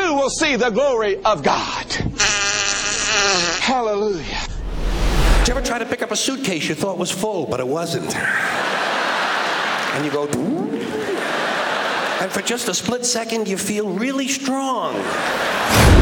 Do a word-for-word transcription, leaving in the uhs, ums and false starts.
too will see the glory of God. Hallelujah. Did you ever try to pick up a suitcase you thought was full, but it wasn't? And you go, and for just a split second, you feel really strong.